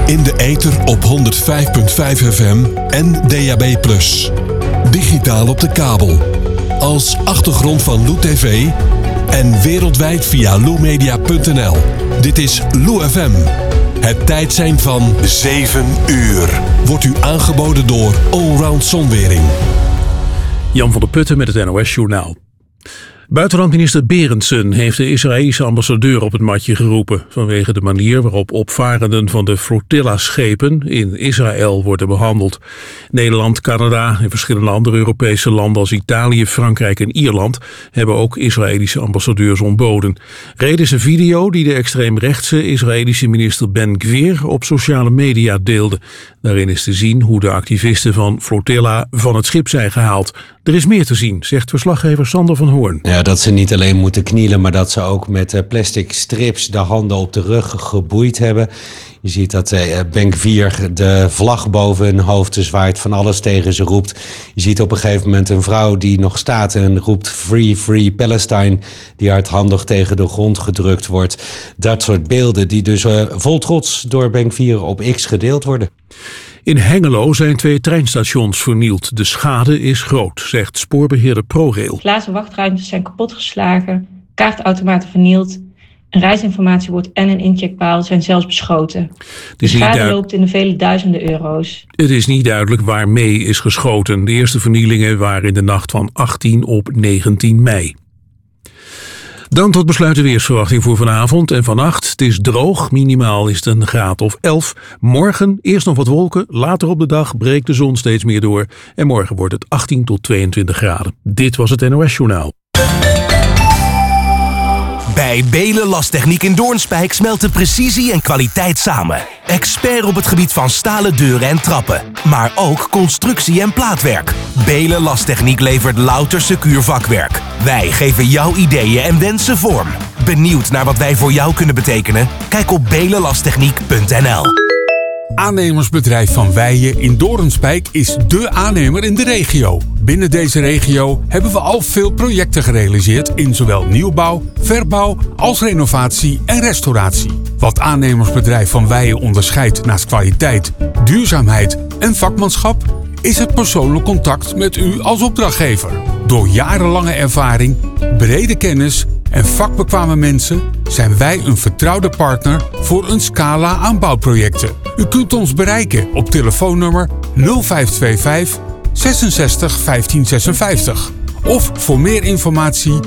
In de ether op 105.5 FM en DAB+. Digitaal op de kabel. Als achtergrond van Lou TV en wereldwijd via loumedia.nl. Dit is Lou FM. Het tijdsein van 7 uur. Wordt u aangeboden door Allround Zonwering. Jan van der Putten met het NOS-journaal. Buitenlandminister Berendsen heeft de Israëlische ambassadeur op het matje geroepen vanwege de manier waarop opvarenden van de flotilla-schepen in Israël worden behandeld. Nederland, Canada en verschillende andere Europese landen als Italië, Frankrijk en Ierland hebben ook Israëlische ambassadeurs ontboden. Reden is een video die de extreemrechtse Israëlische minister Ben Gvir op sociale media deelde. Daarin is te zien hoe de activisten van flotilla van het schip zijn gehaald. Er is meer te zien, zegt verslaggever Sander van Hoorn. Ja, dat ze niet alleen moeten knielen, maar dat ze ook met plastic strips de handen op de rug geboeid hebben. Je ziet dat Ben Gvir de vlag boven hun hoofd zwaait, van alles tegen ze roept. Je ziet op een gegeven moment een vrouw die nog staat en roept Free, Free Palestine, die hardhandig tegen de grond gedrukt wordt. Dat soort beelden die dus vol trots door Ben Gvir op X gedeeld worden. In Hengelo zijn 2 treinstations vernield. De schade is groot, zegt spoorbeheerder ProRail. Glazen wachtruimtes zijn kapotgeslagen, kaartautomaten vernield. Een reisinformatiebord en een incheckpaal zijn zelfs beschoten. De schade loopt in de vele duizenden euro's. Het is niet duidelijk waarmee is geschoten. De eerste vernielingen waren in de nacht van 18 op 19 mei. Dan tot besluit de weersverwachting voor vanavond en vannacht. Het is droog, minimaal is het een graad of 11. Morgen eerst nog wat wolken, later op de dag breekt de zon steeds meer door. En morgen wordt het 18 tot 22 graden. Dit was het NOS-journaal. Bij Belen Lastechniek in Doornspijk smelten precisie en kwaliteit samen. Expert op het gebied van stalen deuren en trappen. Maar ook constructie en plaatwerk. Belen Lastechniek levert louter secuur vakwerk. Wij geven jouw ideeën en wensen vorm. Benieuwd naar wat wij voor jou kunnen betekenen? Kijk op belenlastechniek.nl. Aannemersbedrijf Van Weijen in Doornspijk is dé aannemer in de regio. Binnen deze regio hebben we al veel projecten gerealiseerd in zowel nieuwbouw, verbouw als renovatie en restauratie. Wat Aannemersbedrijf Van Weijen onderscheidt naast kwaliteit, duurzaamheid en vakmanschap is het persoonlijk contact met u als opdrachtgever. Door jarenlange ervaring, brede kennis en vakbekwame mensen zijn wij een vertrouwde partner voor een scala aan bouwprojecten. U kunt ons bereiken op telefoonnummer 0525 66 1556. Of voor meer informatie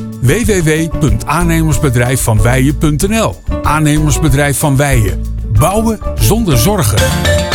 www.aannemersbedrijfvanweijen.nl. Aannemersbedrijf Van Weijen. Bouwen zonder zorgen.